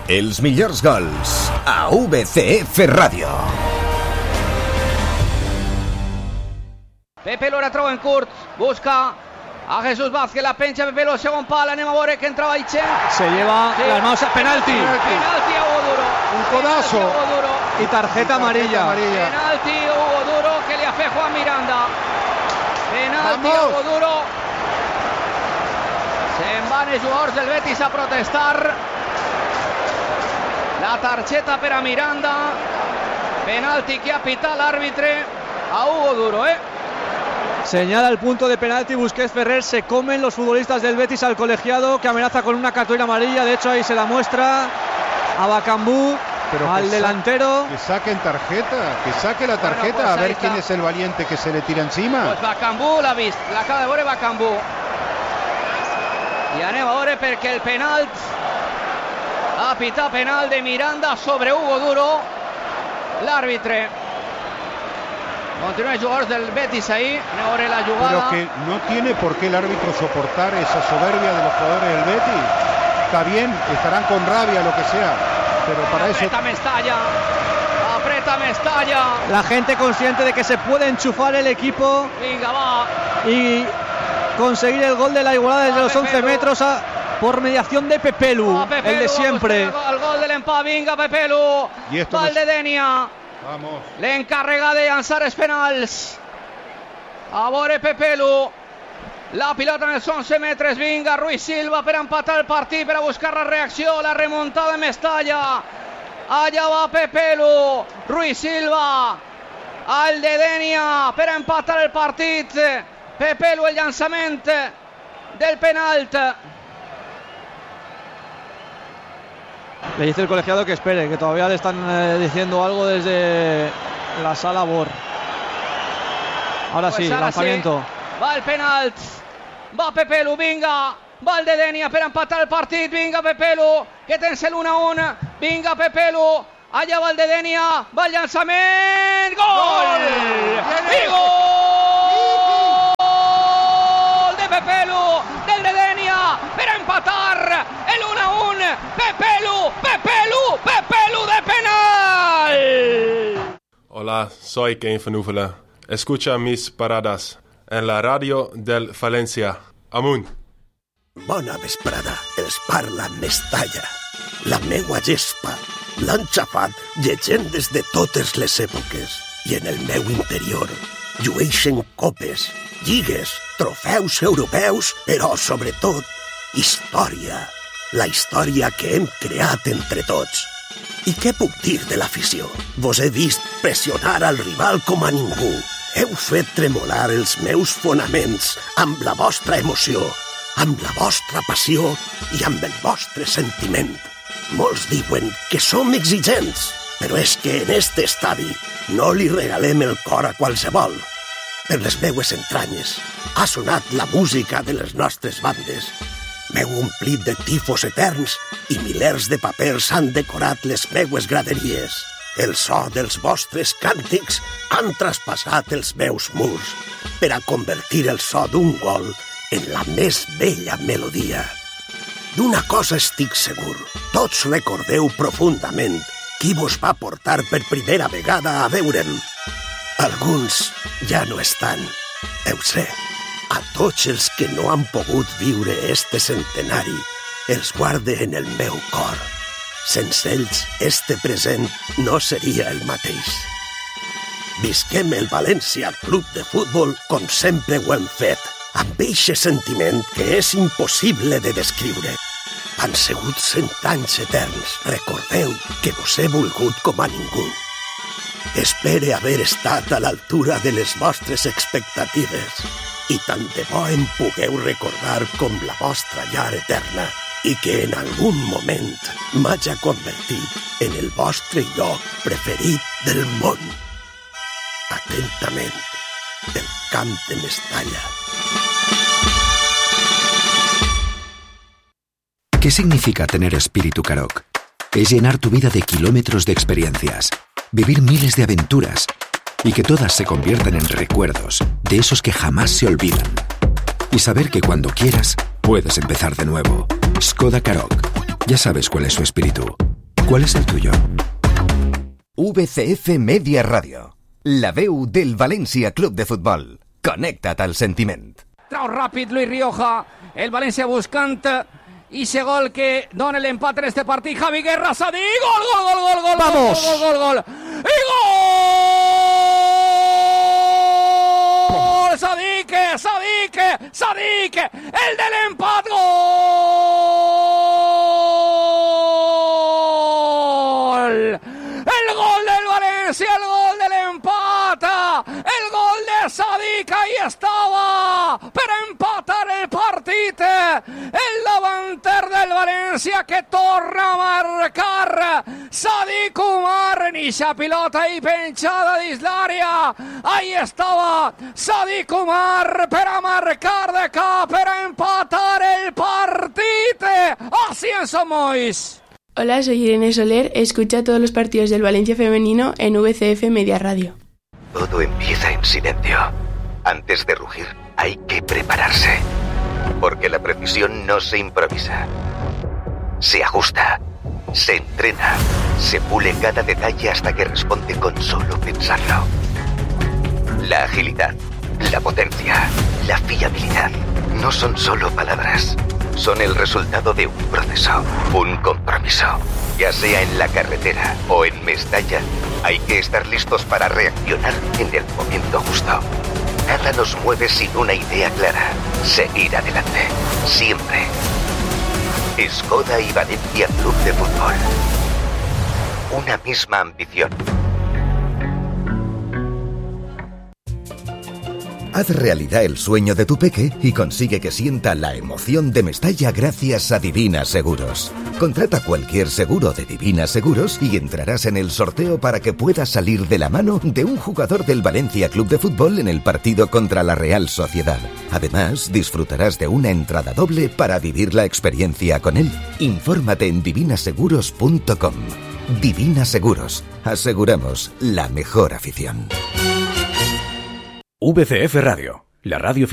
Els millors gols a VCF Ràdio. Pepe lo retrova en curt, busca a Jesús Vázquez, la pencha Pepe lo segon pal, anem a veure que entrava Itchen. Se lleva las manos a penalti. Penalti a Hugo Duro. Un codazo y tarjeta amarilla. Penalti a Hugo Duro que li ha fet Juan Miranda. Penalti a Hugo Duro. Se'n van els jugadors del Betis a protestar. La targeta per a Miranda. Penalti que ha pitat l'àrbitre a Hugo Duro, Señala el punto de penalti Busquets Ferrer. Se comen los futbolistas del Betis al colegiado, que amenaza con una cartulina amarilla. De hecho ahí se la muestra a Bakambu, al delantero. Que saquen tarjeta, que saque la tarjeta, bueno, pues a ver está. quién es el valiente que se le tira encima. Pues Bakambu l'ha vist, l'acaba de veure Bakambu. I anem a veure perquè el penalt ha pitat penal de Miranda sobre Hugo Duro, l'àrbitre. Continúan los jugadores del Betis ahí, anem a veure la jugada. Pero que no tiene por qué el árbitro soportar esa soberbia de los jugadores del Betis. Está bien, estarán con rabia, lo que sea, pero para eso... Aprieta Mestalla. La gente consciente de que se puede enchufar el equipo. Vinga, va. Y conseguir el gol de la igualdad desde los 11 metros por mediación de Pepelu, el de siempre. El gol del empat, vinga Pepelu. Valdedenia. Vamos. L'encarrega de llançar els penals. A veure Pepelu. La pilota en els 11 metres, vinga Ruiz Silva per empatar el partit, per a buscar la reacció, la remuntada de Mestalla. Allà va Pepelu, Ruiz Silva, al de Denia per a empatar el partit. Pepelu, el llançament del penalt. Le dice el colegiado que espere, que todavía le están diciendo algo desde la sala BOR. Ahora pues sí, lanzamiento. Sí. Va el penalt, va Pepelu, vinga, va el de Denia per empatar el partit, vinga Pepelu, que tens l'1-1, vinga Pepelu, allà va el de Denia, va el llançament, gol! I gol de Pepelu, del de Denia, per empatar el 1-1, Pepelu de penal! Hola, soy Kane Van Oevelen. Escucha mis paradas en la radio del Valencia. Amunt. Bona vesprada, els parla Mestalla. La meua gespa l'han xafat llegendes de totes les èpoques i en el meu interior llueixen copes, lligues, trofeus europeus, però sobretot història. La història que hem creat entre tots. I què puc dir de l'afició? Vos he vist pressionar al rival com a ningú. Heu fet tremolar els meus fonaments amb la vostra emoció, amb la vostra passió i amb el vostre sentiment. Molts diuen que som exigents, però és que en este estadi no li regalem el cor a qualsevol. Per les meues entranyes ha sonat la música de les nostres bandes. M'heu omplit de tifos eterns i milers de papers han decorat les meues graderies. El so dels vostres càntics han traspassat els meus murs per a convertir el so d'un gol en la més bella melodia. D'una cosa estic segur, tots recordeu profundament qui vos va portar per primera vegada a veure'm. Alguns ja no estan, ho sé. A tots els que no han pogut viure este centenari, els guarde en el meu cor. Sense ells, este present no seria el mateix. Visquem el València Club de Futbol com sempre ho hem fet, amb eixe sentiment que és impossible de descriure. Han sigut 100 anys eterns, recordeu que vos he volgut com a ningú. Espere haver estat a l'altura de les vostres expectatives i tant de bo em pugueu recordar com la vostra llar eterna i que en algun moment m'haja convertit en el vostre lloc preferit del món. Atentament, del Camp de Mestalla. ¿Qué significa tener espíritu Karoq? Es llenar tu vida de kilómetros de experiencias, vivir miles de aventuras y que todas se conviertan en recuerdos, de esos que jamás se olvidan. Y saber que cuando quieras, puedes empezar de nuevo. Skoda Karoq. Ya sabes cuál es su espíritu. ¿Cuál es el tuyo? VCF Media Radio, la veu del València Club de Futbol. Connecta't al sentiment. Trau ràpid Luis Rioja, el València buscant i ese gol que dona l'empat en este partit. Javi Guerra, Sadik, gol, gol, gol, gol, gol, ¡Vamos! Gol, gol, gol, gol. ¡Y gol! Sadik, el del empat, gol. El gol del València, el gol del empat, el gol de Sadik, ahí estava per empatar el partit, el davanter del València que torna a marcar, Sadik Umar, en eixa pilota i penjada dins l'àrea, ahí estava Sadik Umar per a marcar de cap, per a empatar el partit, así en Somois. Hola, soy Irene Soler, escucha todos los partidos del Valencia femenino en VCF Media Radio. Todo empieza en silencio. Antes de rugir, hay que prepararse. Porque la precisión no se improvisa. Se ajusta, se entrena, se pule cada detalle hasta que responde con solo pensarlo. La agilidad, la potencia, la fiabilidad no son solo palabras. Son el resultado de un proceso, un compromiso. Ya sea en la carretera o en Mestalla, hay que estar listos para reaccionar en el momento justo. Nada nos mueve sin una idea clara. Seguir adelante. Siempre. Skoda y Valencia Club de Fútbol. Una misma ambición. Haz realidad el sueño de tu peque y consigue que sienta la emoción de Mestalla gracias a Divina Seguros. Contrata cualquier seguro de Divina Seguros y entrarás en el sorteo para que puedas salir de la mano de un jugador del Valencia Club de Fútbol en el partido contra la Real Sociedad. Además, disfrutarás de una entrada doble para vivir la experiencia con él. Infórmate en divinaseguros.com. Divina Seguros. Aseguramos la mejor afición. VCF Radio, la radio